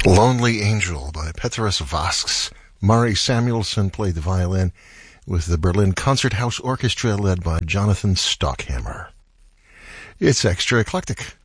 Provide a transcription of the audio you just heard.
Lonely Angel by Petrus Vasks. Murray Samuelson played the violin with the Berlin Concerthouse Orchestra led by Jonathan Stockhammer. It's extra eclectic.